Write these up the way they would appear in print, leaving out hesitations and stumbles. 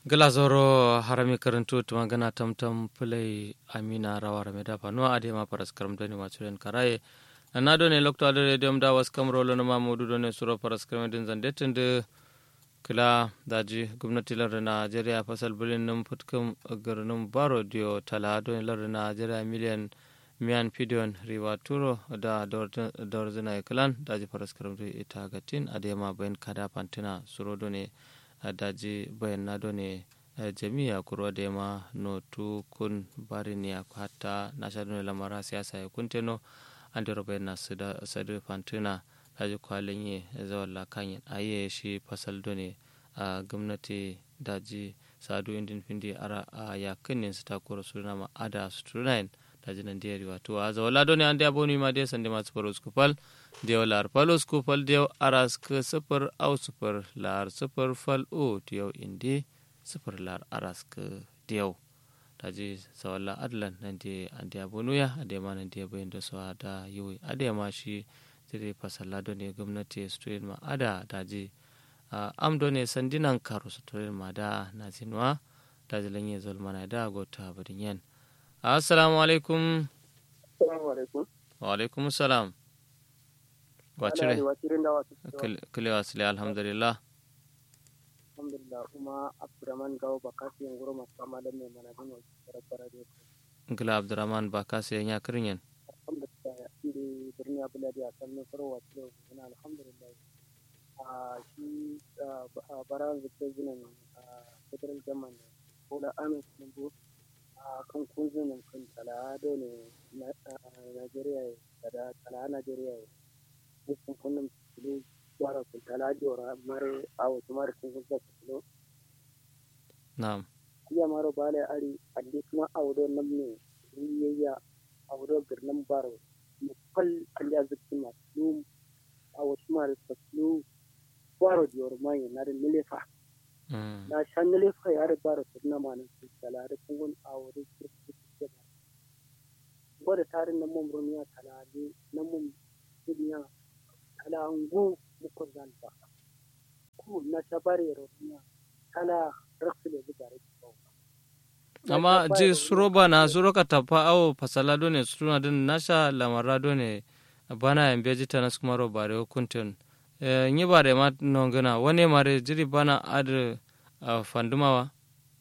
Glazoro harami karantu tuma gana tamtam play amina rawa rame da fanuwa adema paras karam doni machuren karaye na doni lokto adore dem da was kamro lono mamudu doni suro paras karam din zandetin de kila daji gwamnati lar Najeriya fasal bulin num putkum garnum baro dio tala doni lar Najeriya miliyan miyan pidion riwaturo da dorzina klan daji paras karam ita gatin adema bayan kada pantina suro doni daji bayan na done jami'a kuro da ma no tu kun bari ni hatta na shaɗu lamara siyasa ya kunteno an da bayan na sadu fantina daji kwalin yi zawalla kanyin aye shi fasal done a gwamnati daji sadu indin findi ara a yakinin su takura suna ma ada su tunayin daji nan diyari wato a zawalla done an da aboni ma dai sande masu faro skupal dew lar palos ku fal dew aras ke super au super lar super fal o dew indi super lar aras ke dew taji sawalla adlan nanti andi abonuya ade ma nanti bayin da so ada yiwi ade ma shi dire fasalla do ne gwamnati student ma ada taji am do ne sandinan karo student ma da nazinwa taji lanye zulmana da gota badinyan assalamu alaikum wa alaikum assalam wacire kile wasile alhamdulillah kuma abdurrahman gawo bakasi yan guro masu kama da mai mana bin wasu karabara da yake ngila abdurrahman bakasi yan yakirin yan alhamdulillah inda birni abuladi a kan nasarar wasu da wani alhamdulillah a shi baran zuke zinin federal government ko da amin sunbu a kan kunzunan kan talado ne Najeriya da tala Najeriya sun kunnan kilo wara kun talaji wara mare awo tumare kun zaka kilo na'am iya maro bale ari addi kuma awdo namne yiyya awdo girnan baro mu fal alya zakki ma dum awo tumare taklu baro dior mai na da milefa na shan milefa yare baro sunna manan talare kun awdo kirki bada tarin nan mun rumiya talade nan mun duniya kala ngu muko zalba ku na tabare ronya kala raksule bugare ko amma je suroba na suroka tafa au fasala done suna din nasha lamara done bana en beji tanas kuma ro bare kunten nyi bare ma nongana wone mare jiri bana ad fandumawa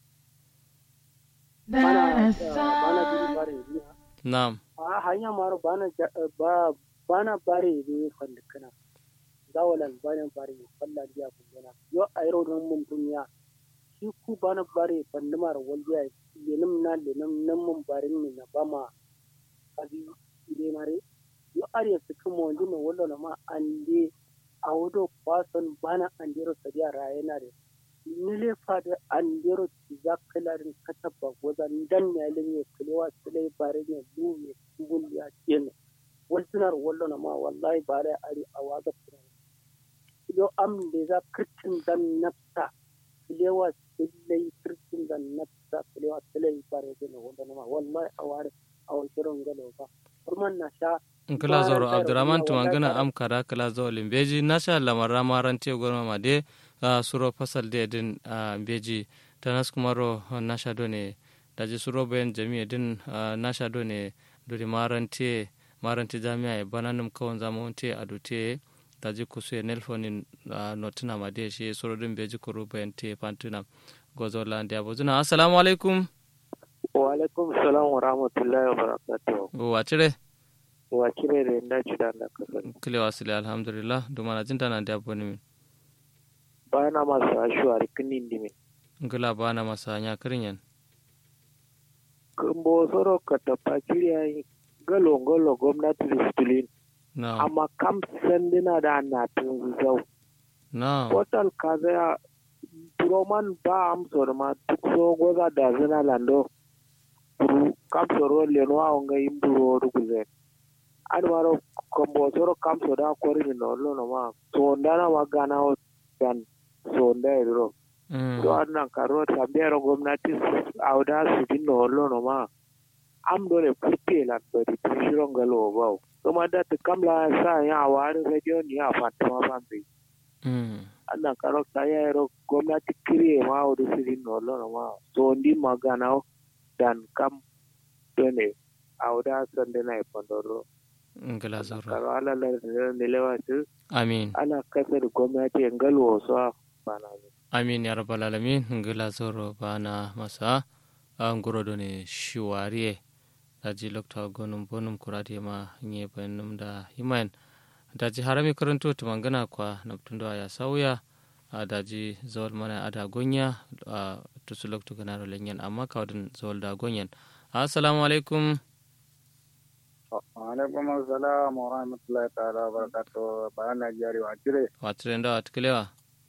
bana jiri bare na'am hanya maro bana bare ne fandikana zawalan bana bare falla dia kungana yo ayro don mun dunya shi ku bana bare fandimar walbiya lenum nan mun bare ni na bama abi ide mare yo are su kuma wanda no wallo ma ande awodo kwason bana andero sadiya rayena de nile fada andero zakalarin kataba wazan dan ne lenye kulewa sule bare ne duwe ya kene waltunar wallo na ma wallahi bare ari awaga yo am de za kirtin dan nafsa lewa sillai kirtin dan nafsa lewa sillai bare ne wallo na ma wallahi aware awon galo ba kurman na sha kala zoro abdurrahman tumangana am kada kala zo limbeji nasha lamara marante goma made suro fasal de din beji tanas kumaro nasha done daji suro ben jami'a din nasha done duri marante jami'a e bananum kawon zamonte adute daji kusu nelfonin notina made shi suro din beji kuru bente pantuna gozo lande abuzuna assalamu alaikum wa alaikum salam wa rahmatullahi wa barakatuh wacire da inda ci da Allah kasar kile wasile alhamdulillah dumana jinta na da aboni min bana masa shuwar kinin dimi ngala bana masa nya kirinyan kumbo soro katapa kiriya galo gwamnati stulin amma kam sandina da na tun zau portal kaza roman ba am sorma duk so goza da zina lando kam soro lenwa onga imburo ruguze anwaro kombo soro kam soda kori no no ma so ndana magana o dan so ndero so annan karo tambero gwamnati auda su dinno no ma am dole kurte la bari shiron galo bawo kuma da ta kamla sa ya wari radio ni a fatama fambe Allah karo kaya ro gwamnati kire ma o siri no lo ma so ndi magana dan kam done awda sande na ipondoro ngala zoro karo ala la ne lewatu amin ala kasar gwamnati ngalo so bana amin ya rabbal alamin ngala zoro bana masa ngoro done shiwariye daji lokta gonum bonum kurade ma nye banum da himan daji harami karanto to mangana kwa naptundo ya sauya daji zawal mana ada gonya to su lokto ganaro lenyen amma kawdin zawal da gonyen assalamu alaikum wa alaikum assalam wa rahmatullahi ta'ala wa barakatuh bana jari watire nda atkilewa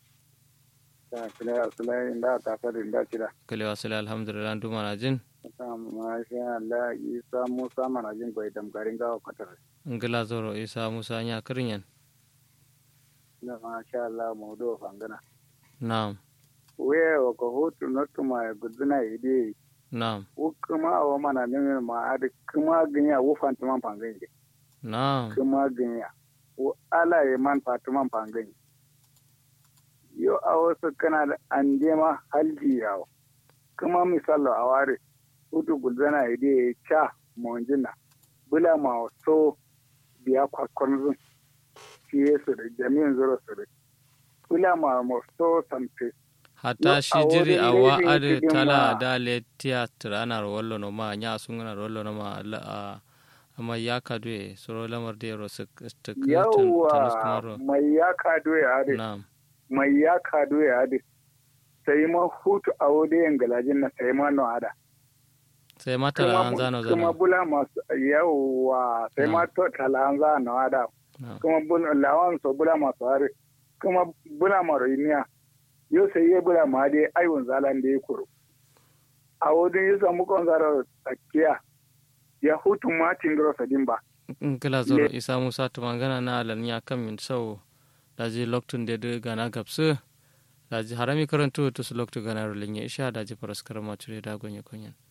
kila sulai inda ta fadi inda kila kilewa sala alhamdulillah nduma na jin masha Allah Isa Musa mana jin bai damgarin gawa kwatar ngila zoro Isa Musa nya kirinyan na masha Allah mawdo fangana na'am we ko hutu notuma guduna ide na'am kuma wa mana ne ma ad kuma ganya wo fantuman fangani na'am kuma ganya wo ala e man fatuman fangani yo a wasu kana da andema halji yawo kuma misalo a ware hutu gudana ide cha monjina bula ma so biya kwakwanzun fiye su da jami'in zuro su da bula ma so samfe hatta shi jiri a wa'ad tala dale theater ana rollo no ma nya sungana rollo no ma amma ya kadwe soro lamar de ro yawa mai ya kadwe ade na'am mai ya kadwe ade sai ma hutu a wode yangalajin na sai ma no ada sai ma tala an zano kuma bula masu yawa sai ma to tala an zano ada kuma bula lawan so bula masu are kuma bula maro iniya yo sai ya bula ma dai aiwon zalan da ya kuro a wodin ya samu kon zaro tsakiya ya hutu ma tindro sadin ba kila zoro Isa Musa to mangana na alan ya kan min sau daji loktun da gana gabsu daji harami karanto to su loktu gana rolin ya isha daji faraskar ma ture da gonye konyen